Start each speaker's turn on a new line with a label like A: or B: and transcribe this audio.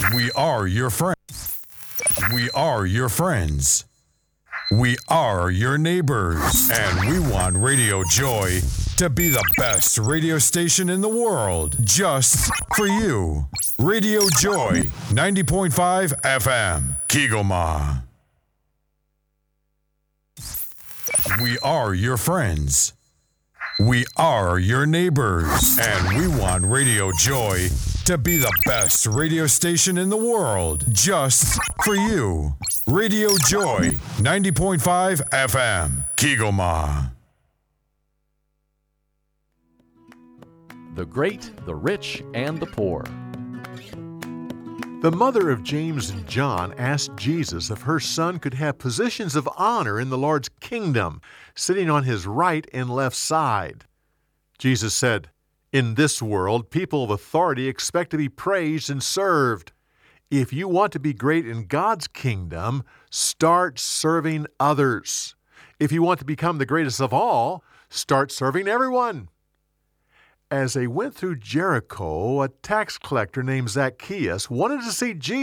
A: We are your friends. We are your friends. We are your neighbors. And we want Radio Joy to be the best radio station in the world just for you. Radio Joy, 90.5 FM, Kigoma. We are your friends. We are your neighbors. And we want Radio Joy to be the best radio station in the world just for you. Radio Joy, 90.5 FM, Kigoma.
B: The Great, the Rich, and the Poor.
C: The mother of James and John asked Jesus if her son could have positions of honor in the Lord's kingdom, sitting on his right and left side. Jesus said, "In this world, people of authority expect to be praised and served. If you want to be great in God's kingdom, start serving others. If you want to become the greatest of all, start serving everyone." As they went through Jericho, a tax collector named Zacchaeus wanted to see Jesus.